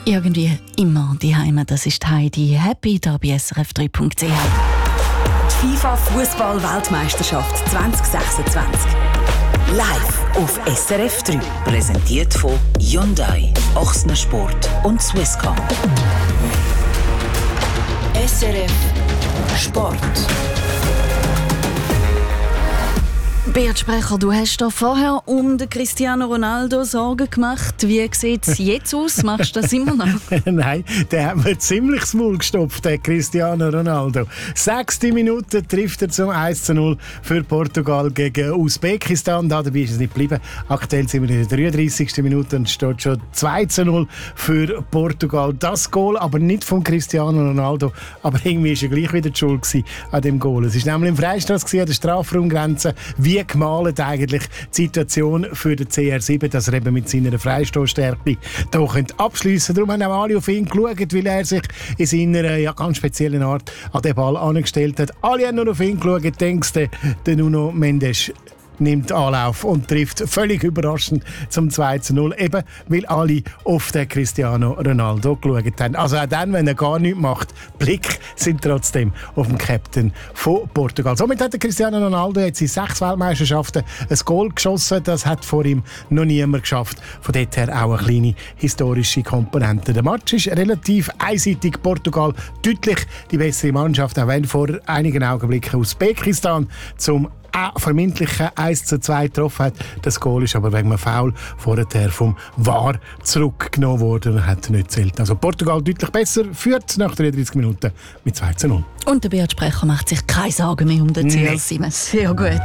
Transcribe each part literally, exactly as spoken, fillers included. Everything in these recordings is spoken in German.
Irgendwie immer die Heime, das ist Heidi Happy, da bei S R F drei Punkt C H. Die FIFA-Fußball-Weltmeisterschaft zwanzig sechsundzwanzig. Live auf S R F drei. Präsentiert von Hyundai, Ochsner Sport und Swisscom. S R F Sport. Beat Sprecher, du hast dir vorher um den Cristiano Ronaldo Sorgen gemacht. Wie sieht es jetzt aus? Machst du das immer noch? Nein, der hat mir ziemlich das Maul gestopft, der Cristiano Ronaldo. Sechste Minute trifft er zum eins zu null für Portugal gegen Usbekistan. Da dabei ist es nicht geblieben. Aktuell sind wir in der dreiunddreissigsten Minute und es steht schon zwei zu null für Portugal. Das Goal aber nicht von Cristiano Ronaldo, aber irgendwie war er gleich wieder die Schuld an dem Goal. Es war nämlich im Freistoß an der Strafraumgrenze. Wie gemalt eigentlich die Situation für den C R sieben, dass er eben mit seiner Freistoßstärke hier abschliessen könnte. Darum haben auch alle auf ihn geschaut, weil er sich in seiner ja, ganz speziellen Art an den Ball angestellt hat. Alle haben nur auf ihn geschaut, denkst du, der Nuno Mendes nimmt Anlauf und trifft völlig überraschend zum zwei zu null, eben weil alle auf den Cristiano Ronaldo geschaut haben. Also auch dann, wenn er gar nichts macht, Blick sind trotzdem auf dem Captain von Portugal. Somit hat der Cristiano Ronaldo jetzt in sechs Weltmeisterschaften ein Goal geschossen. Das hat vor ihm noch niemand geschafft. Von dort her auch eine kleine historische Komponente. Der Match ist relativ einseitig. Portugal deutlich die bessere Mannschaft, auch wenn vor einigen Augenblicken Usbekistan zum vermeintlichen eins zu zwei getroffen hat. Das Goal ist aber wegen einem Foul vorher vom V A R zurückgenommen worden und hat nicht zählt. Also Portugal deutlich besser, führt nach dreiunddreissig Minuten mit zwei zu null. Und der Beat Sprecher macht sich keine Sorgen mehr um den C R sieben. Sehr gut.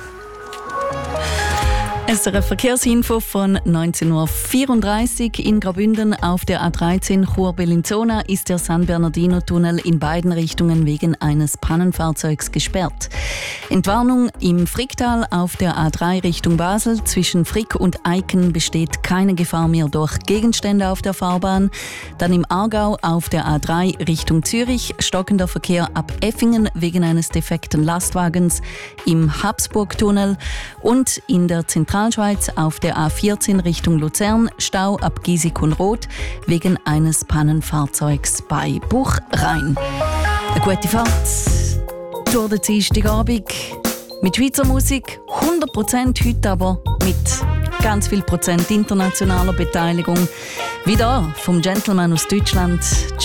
S R F Verkehrsinfo von neunzehn Uhr vierunddreißig in Graubünden auf der A dreizehn Chur-Bellinzona ist der San Bernardino-Tunnel in beiden Richtungen wegen eines Pannenfahrzeugs gesperrt. Entwarnung im Fricktal auf der A drei Richtung Basel. Zwischen Frick und Eiken besteht keine Gefahr mehr durch Gegenstände auf der Fahrbahn. Dann im Aargau auf der A drei Richtung Zürich stockender Verkehr ab Effingen wegen eines defekten Lastwagens im Habsburg-Tunnel und in der Zentral Zentralschweiz auf der A vierzehn Richtung Luzern Stau ab Giesig-und-Roth wegen eines Pannenfahrzeugs bei Buchrhein. Eine gute Fahrt durch den Dienstagabend mit Schweizer Musik, hundert Prozent heute aber mit ganz viel Prozent internationaler Beteiligung. Wie da vom Gentleman aus Deutschland,